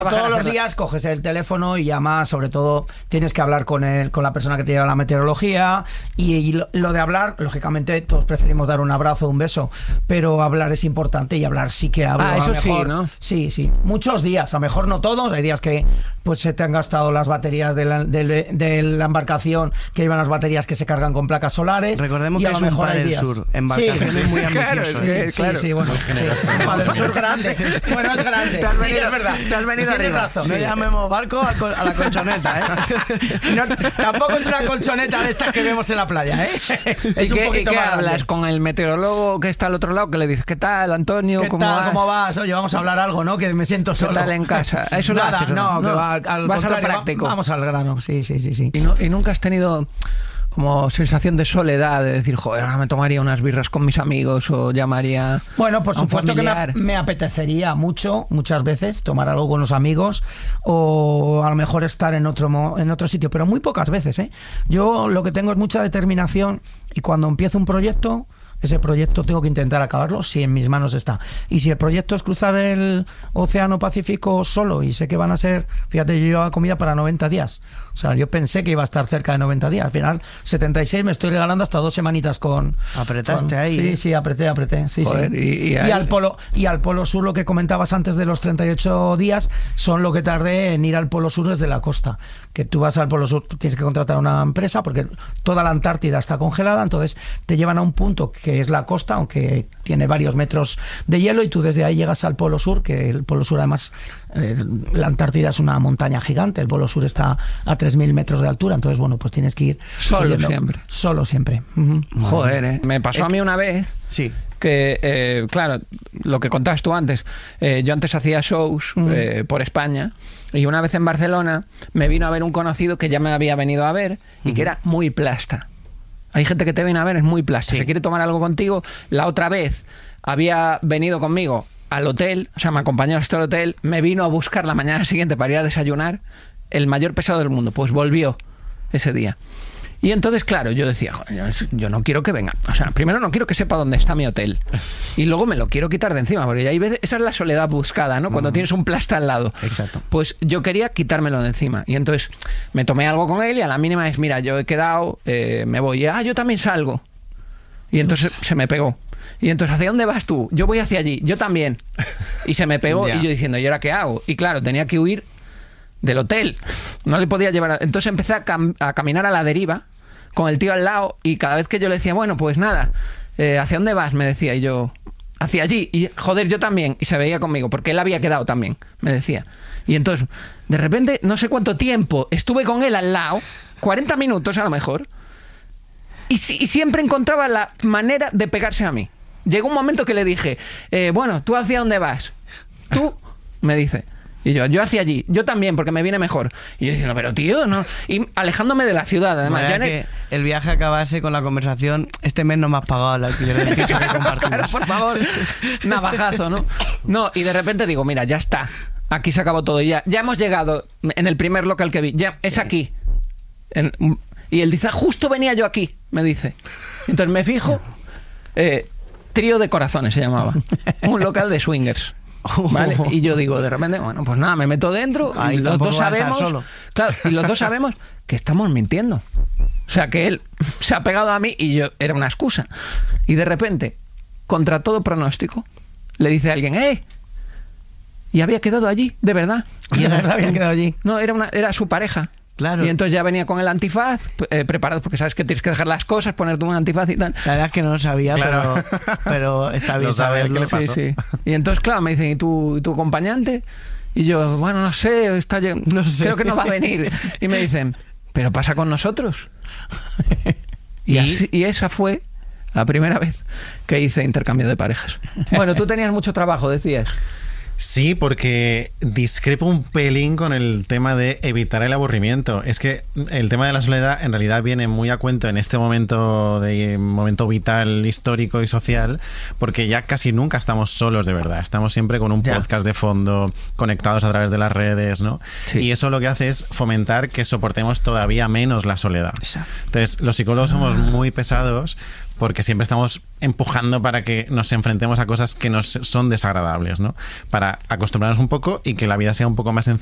Todos los días coges el teléfono y llamas, sobre todo tienes que hablar con la persona que te lleva la meteorología y lo de hablar, lógicamente todos preferimos dar un abrazo, un beso, pero hablar es importante y hablar sí que hablo. Eso mejor, sí, ¿no? Sí. Muchos días, a lo mejor no todos, hay días que pues se te han gastado las baterías de la embarcación, que llevan las baterías que se cargan con placas solares. Recordemos que es un Padel Sur, embarcaciones muy ambiciosas. Sí, bueno, un Padel Sur grande. Bueno, es grande. Es verdad. Te has venido arriba. Razón. No llamemos barco a la colchoneta, ¿eh? No, tampoco es una colchoneta de estas que vemos en la playa, ¿eh? Es un poquito ¿Y qué más hablas grande. con el meteorólogo que está al otro lado? Que le dices, ¿qué tal, Antonio? ¿Cómo vas? Oye, vamos a hablar algo, ¿no? Que me siento solo. ¿Qué tal en casa? Eso no Nada, haces, no, que va vas al a lo contrario, práctico. Vamos al grano, sí. ¿Y nunca has tenido como sensación de soledad, de decir, joder, ahora me tomaría unas birras con mis amigos o llamaría Bueno, por a un supuesto que familiar? me apetecería muchas veces, tomar algo con los amigos o a lo mejor estar en otro sitio, pero muy pocas veces, ¿eh? Yo lo que tengo es mucha determinación y cuando empiezo un proyecto, ese proyecto tengo que intentar acabarlo si en mis manos está. Y si el proyecto es cruzar el Océano Pacífico solo y sé que van a ser, fíjate, yo llevaba comida para 90 días. O sea, yo pensé que iba a estar cerca de 90 días. Al final, 76 me estoy regalando hasta 2 semanitas con... Apretaste ahí. Sí, apreté. Sí, Joder, sí. y al Polo Sur, lo que comentabas antes de los 38 días, son lo que tardé en ir al Polo Sur desde la costa. Que tú vas al Polo Sur, tienes que contratar una empresa porque toda la Antártida está congelada, entonces te llevan a un punto que es la costa, aunque tiene varios metros de hielo, y tú desde ahí llegas al Polo Sur, que el Polo Sur además, la Antártida es una montaña gigante, el Polo Sur está a 3.000 metros de altura, entonces bueno, pues tienes que ir solo siempre. Joder, me pasó a mí una vez que, claro, lo que contabas tú antes, yo antes hacía shows por España, y una vez en Barcelona me vino a ver un conocido que ya me había venido a ver y que era muy plasta. Hay gente que te viene a ver, es muy plasta. Se quiere tomar algo contigo. La otra vez había venido conmigo al hotel, o sea, me acompañó hasta el hotel, me vino a buscar la mañana siguiente para ir a desayunar, el mayor pesado del mundo, pues volvió ese día. Y entonces, claro, yo decía, yo no quiero que venga. O sea, primero no quiero que sepa dónde está mi hotel. Y luego me lo quiero quitar de encima, porque hay veces, esa es la soledad buscada, ¿no? Cuando tienes un plasta al lado. Exacto. Pues yo quería quitármelo de encima. Y entonces me tomé algo con él y a la mínima es, mira, yo he quedado, me voy. Yo también salgo. Y entonces se me pegó. Y entonces, ¿hacia dónde vas tú? Yo voy hacia allí. Yo también. Y se me pegó y yo diciendo, ¿y ahora qué hago? Y claro, tenía que huir del hotel. No le podía llevar... Entonces empecé a caminar a la deriva con el tío al lado y cada vez que yo le decía, bueno, pues nada, ¿hacia dónde vas? Me decía, y yo, hacia allí. Y joder, yo también. Y se veía conmigo, porque él había quedado también, me decía. Y entonces, de repente, no sé cuánto tiempo estuve con él al lado, 40 minutos a lo mejor, y siempre encontraba la manera de pegarse a mí. Llegó un momento que le dije, bueno, ¿tú hacia dónde vas? Tú, me dice. Y yo hacia allí, yo también, porque me viene mejor. Y yo diciendo, pero tío, no. Y alejándome de la ciudad, además. Ya que el viaje acabase con la conversación, este mes no me has pagado el alquiler del piso que compartimos. Claro, por favor, navajazo, ¿no? No, y de repente digo, mira, ya está. Aquí se acabó todo. Ya hemos llegado en el primer local que vi. Ya es aquí. Y él dice, justo venía yo aquí, me dice. Entonces me fijo, Trío de Corazones se llamaba. Un local de swingers. ¿Vale? Y yo digo, de repente, bueno, pues nada, me meto dentro y los dos sabemos, claro, y los dos sabemos que estamos mintiendo. O sea, que él se ha pegado a mí y yo era una excusa. Y de repente, contra todo pronóstico, le dice a alguien, y había quedado allí, de verdad. Y de verdad había quedado allí. No, era su pareja. Claro. Y entonces ya venía con el antifaz preparado, porque sabes que tienes que dejar las cosas, ponerte un antifaz y tal. La verdad es que no lo sabía, claro. pero está bien saberlo. ¿Qué le pasó? Sí. Y entonces, claro, me dicen, ¿y tu acompañante? Y yo, bueno, no sé, no sé, creo que no va a venir. Y me dicen, ¿pero pasa con nosotros? Y esa fue la primera vez que hice intercambio de parejas. Bueno, tú tenías mucho trabajo, decías. Sí, porque discrepo un pelín con el tema de evitar el aburrimiento. Es que el tema de la soledad en realidad viene muy a cuento en este momento vital, histórico y social, porque ya casi nunca estamos solos de verdad. Estamos siempre con un podcast de fondo, conectados a través de las redes, ¿no? Sí. Y eso lo que hace es fomentar que soportemos todavía menos la soledad. Exacto. Entonces, los psicólogos somos muy pesados porque siempre estamos empujando para que nos enfrentemos a cosas que nos son desagradables, ¿no? para acostumbrarnos un poco y que la vida sea un poco más sencilla